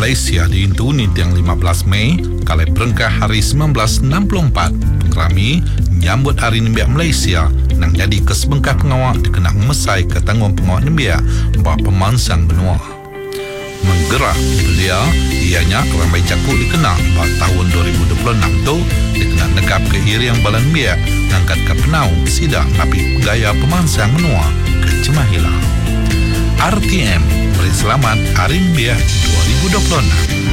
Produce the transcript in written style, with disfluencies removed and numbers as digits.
Malaysia diintu ni tiang 15 Mei kalai perengkah hari 1964. Pengkerami nyambut Hari Nimbiak Malaysia nang jadi kesebengkah pengawak dikenal mesai ke tanggung pengawak Nimbiak bahawa pemansang benua. Menggerak belia, ianya ramai jakuk dikenal bahawa tahun 2026 tu dikenal negap ke Iriang Balan Biak ngangkat ke penau sidang api gaya pemansang benua ke Cemahila. RTM beri selamat Hari Nimbiak 2026.